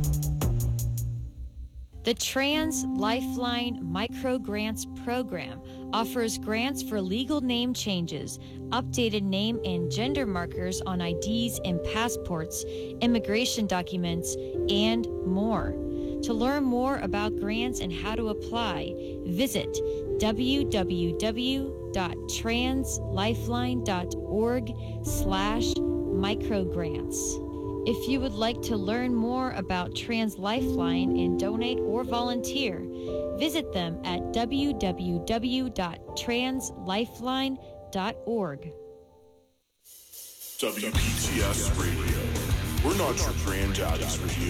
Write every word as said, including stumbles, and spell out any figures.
The Trans Lifeline Micro Grants Program offers grants for legal name changes, updated name and gender markers on I Ds and passports, immigration documents, and more. To learn more about grants and how to apply, visit www.translifeline.org slash microgrants. If you would like to learn more about Trans Lifeline and donate or volunteer, visit them at w w w dot translifeline dot org. W P T S Radio. We're not your granddaddies for you.